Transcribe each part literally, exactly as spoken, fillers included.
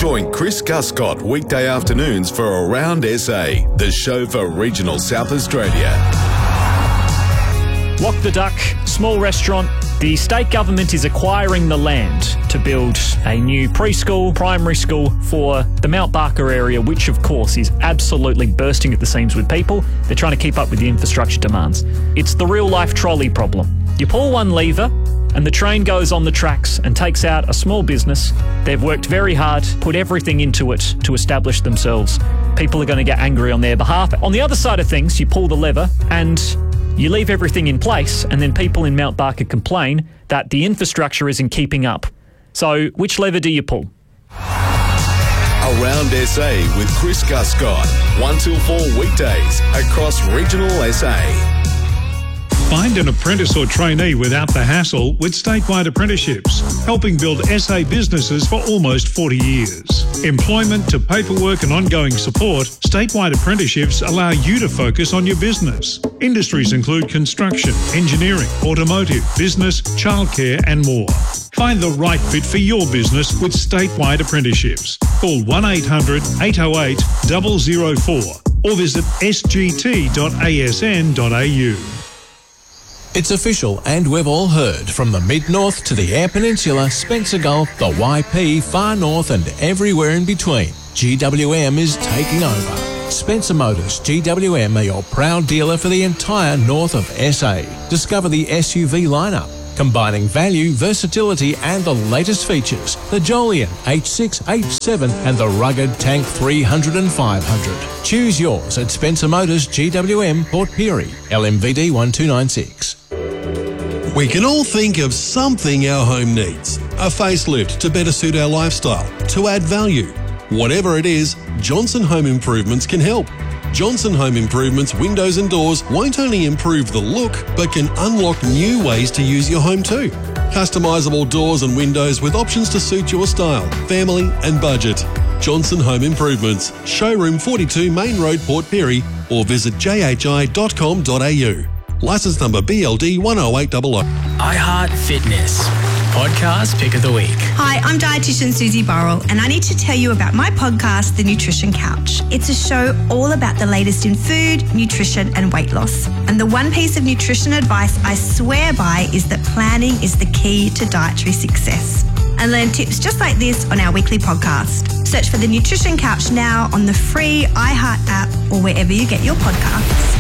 Join Chris Guscott weekday afternoons for Around S A, the show for regional South Australia. Walk the Duck, small restaurant. The state government is acquiring the land to build a new preschool, primary school for the Mount Barker area, which of course is absolutely bursting at the seams with people. They're trying to keep up with the infrastructure demands. It's the real life trolley problem. You pull one lever and the train goes on the tracks and takes out a small business. They've worked very hard, put everything into it to establish themselves. People are going to get angry on their behalf. On the other side of things, you pull the lever and you leave everything in place, and then people in Mount Barker complain that the infrastructure isn't keeping up. So which lever do you pull? Around S A with Chris Guscott, one till four weekdays across regional S A. Find an apprentice or trainee without the hassle with Statewide Apprenticeships, helping build S A businesses for almost forty years. Employment to paperwork and ongoing support, Statewide Apprenticeships allow you to focus on your business. Industries include construction, engineering, automotive, business, childcare and more. Find the right fit for your business with Statewide Apprenticeships. Call one eight hundred eight oh eight zero zero four or visit s g t dot a s n dot a u. It's official, and we've all heard, from the Mid-North to the Eyre Peninsula, Spencer Gulf, the Y P, Far North and everywhere in between, G W M is taking over. Spencer Motors G W M are your proud dealer for the entire north of S A. Discover the S U V lineup, combining value, versatility and the latest features. The Jolion H six, H seven and the rugged Tank three hundred and five hundred. Choose yours at Spencer Motors G W M, Port Pirie, L M V D one two nine six. We can all think of something our home needs. A facelift to better suit our lifestyle, to add value. Whatever it is, Johnson Home Improvements can help. Johnson Home Improvements windows and doors won't only improve the look, but can unlock new ways to use your home too. Customisable doors and windows with options to suit your style, family and budget. Johnson Home Improvements, Showroom forty-two Main Road, Port Pirie, or visit j h i dot com dot a u. Licence number B L D one oh eight double oh. iHeart Fitness, podcast pick of the week. Hi, I'm dietitian Susie Burrell, and I need to tell you about my podcast, The Nutrition Couch. It's a show all about the latest in food, nutrition and weight loss. And the one piece of nutrition advice I swear by is that planning is the key to dietary success. And learn tips just like this on our weekly podcast. Search for The Nutrition Couch now on the free iHeart app or wherever you get your podcasts.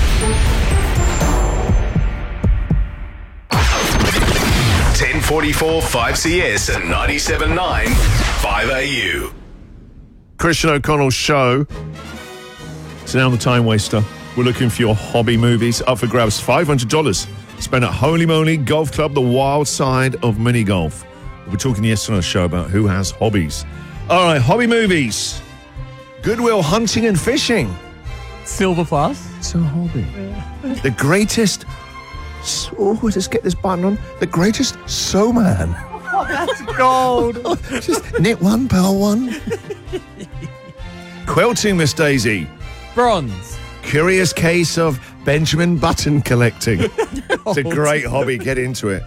ten forty-four five C S and ninety-seven point nine five A U. Christian O'Connell's show. It's now the Time Waster. We're looking for your hobby movies. Up for grabs, five hundred dollars. Spent at Holy Moly Golf Club, the wild side of mini golf. We're talking yesterday on the show about who has hobbies. All right, hobby movies. Goodwill Hunting and Fishing. Silver Plus. It's a hobby. Yeah. The greatest... Oh, let's get this button on. The greatest sewman. Oh, that's gold. Just knit one, purl one. Quilting, Miss Daisy. Bronze. Curious case of Benjamin Button collecting. It's a great hobby. Get into it.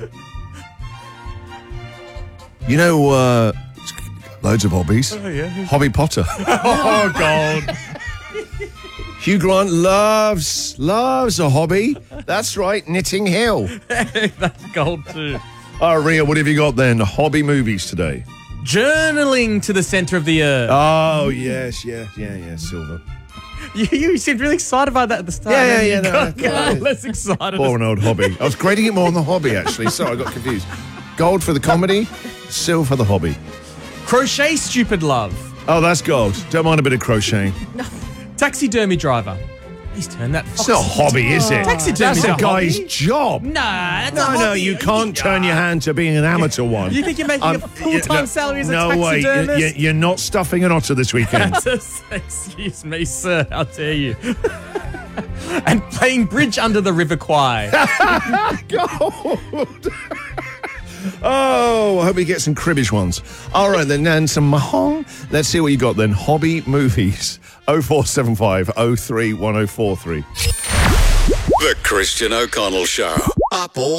You know, uh, loads of hobbies. Oh, yeah. Hobby Potter. Oh, God. Hugh Grant loves, loves a hobby. That's right, Knitting Hill. That's gold too. All right, Ria, what have you got then? Hobby movies today. Journaling to the centre of the earth. Oh, yes, yeah, yeah, yeah, Silver. You, you seemed really excited about that at the start. Yeah, yeah, yeah. You No, got, no, got no. less excited. Or an old hobby. I was grading it more on the hobby, actually. Sorry, I got confused. Gold for the comedy, silver for the hobby. Crochet Stupid Love. Oh, that's gold. Don't mind a bit of crocheting. Taxidermy driver. He's turned that. It's not a hobby, is it? Taxidermy. That's a guy's job. Nah, that's No, a no, hobby. you can't turn your hand to being an amateur one. You think you're making Um, a full-time no, salary as a no way. taxidermist? You, you, you're not stuffing an otter this weekend. Excuse me, sir. How dare you? And playing bridge under the River Kwai. Gold. Oh, I hope you get some cribbage ones. All right, then, and some mahong. Let's see what you got then. Hobby movies. oh four seven five oh three one oh four three. The Christian O'Connell Show. Up all